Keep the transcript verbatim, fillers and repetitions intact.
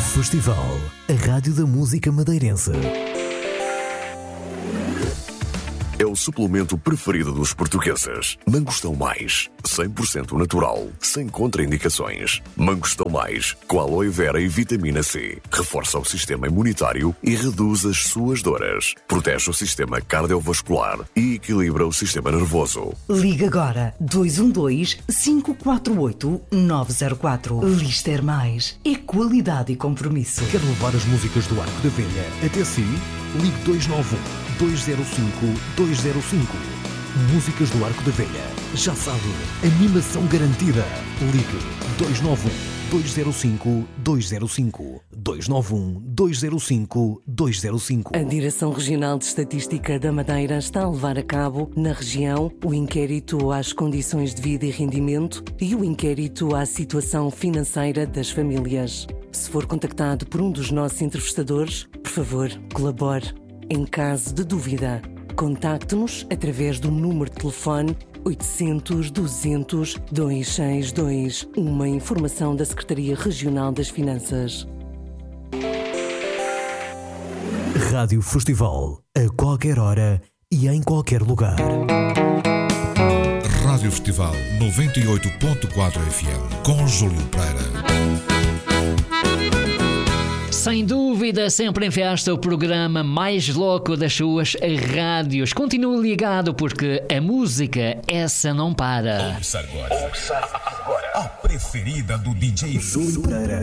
Festival, a rádio da música madeirense. É o suplemento preferido dos portugueses. Mangostão Mais, cem por cento natural, sem contraindicações. Mangostão Mais, com aloe vera e vitamina C. Reforça o sistema imunitário e reduz as suas dores. Protege o sistema cardiovascular e equilibra o sistema nervoso. Liga agora dois um dois, cinco quatro oito, nove zero quatro. Lister Mais é qualidade e compromisso. Quer levar as músicas do Arco da Velha até si? Ligue dois nove um, dois zero cinco, dois zero cinco. Músicas do Arco da Velha. Já sabe, animação garantida. Ligue dois nove um, dois zero cinco, dois zero cinco. dois nove um, dois zero cinco, dois zero cinco. A Direção Regional de Estatística da Madeira está a levar a cabo, na região, o inquérito às condições de vida e rendimento e o inquérito à situação financeira das famílias. Se for contactado por um dos nossos entrevistadores, por favor, colabore. Em caso de dúvida, contacte-nos através do número de telefone oitocentos, duzentos, duzentos e sessenta e dois. Uma informação da Secretaria Regional das Finanças. Rádio Festival, a qualquer hora e em qualquer lugar. Rádio Festival noventa e oito ponto quatro F M, com Júlio Pereira. Sem dúvida, sempre em festa, o programa mais louco das suas rádios. Continue ligado porque a música, essa não para. Ouça agora. Ouça agora. A preferida do D J Júlio Pereira.